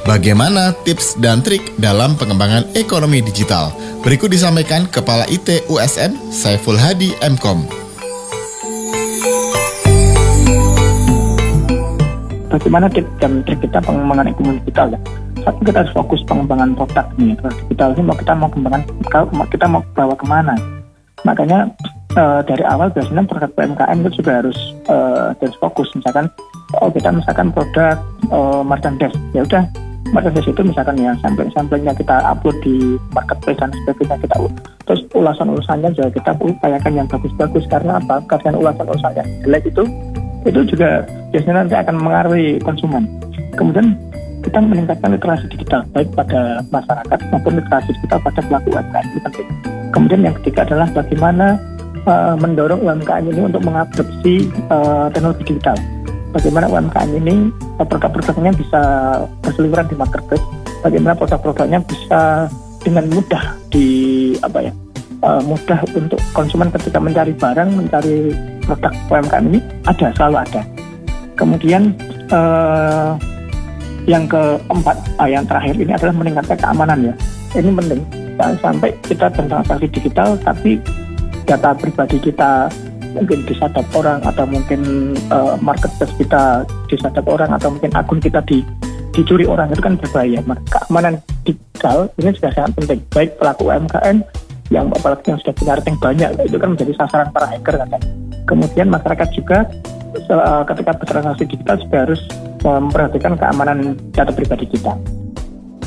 Bagaimana tips dan trik dalam pengembangan ekonomi digital? Berikut disampaikan Kepala IT USN Saiful Hadi MKOM. Bagaimana tips dan trik kita pengembangan ekonomi digital ya? Satu, kita harus fokus pengembangan produk nih. Digital ini kita mau bawa kemana? Makanya dari awal biasanya produk UMKM itu juga harus fokus. Misalkan produk merchandise, ya udah merchandise itu misalkan ya sampling-samplingnya kita upload di marketplace dan sebagainya, terus ulasan-ulasannya juga kita upayakan yang bagus-bagus. Karena apa? Karena ulasan-ulasan yang jelek itu juga biasanya nanti akan mengaruhi konsumen. Kemudian kita meningkatkan literasi digital baik pada masyarakat maupun literasi digital pada pelaku UMKM itu penting. Kemudian yang ketiga adalah bagaimana mendorong UMKM ini untuk mengadopsi teknologi digital. Bagaimana UMKM ini produk-produknya bisa berseliweran di marketplace, bagaimana produk-produknya bisa dengan mudah mudah untuk konsumen ketika mencari produk UMKM ini selalu ada. Kemudian yang keempat, yang terakhir ini adalah meningkatkan keamanan ya. Ini penting, jangan sampai kita bertransaksi digital tapi data pribadi kita mungkin disadap orang, atau mungkin marketplace kita disadap orang, atau mungkin akun kita dicuri orang. Itu kan berbahaya. Keamanan digital ini sudah sangat penting, baik pelaku UMKM yang apalagi yang sudah punya rating banyak, itu kan menjadi sasaran para hacker kan. Kemudian masyarakat juga ketika bertransaksi digital juga harus memperhatikan keamanan data pribadi kita.